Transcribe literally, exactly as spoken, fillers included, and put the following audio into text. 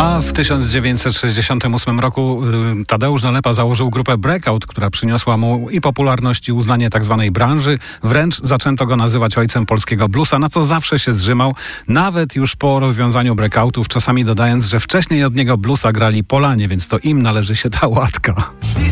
A w tysiąc dziewięćset sześćdziesiątym ósmym roku y, Tadeusz Nalepa założył grupę Breakout, która przyniosła mu i popularność, i uznanie tak zwanej branży. Wręcz zaczęto go nazywać ojcem polskiego bluesa, na co zawsze się zrzymał, nawet już po rozwiązaniu breakoutów, czasami dodając, że wcześniej od niego bluesa grali Polanie, więc to im należy się ta łatka.